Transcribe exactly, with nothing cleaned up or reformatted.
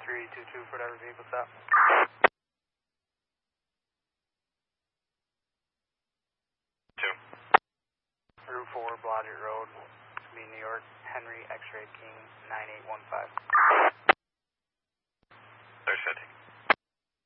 three two two for whatever vehicle stop. Two. Route four, Blodgett Road, Lee, New York, Henry X-Ray King nine eight one five.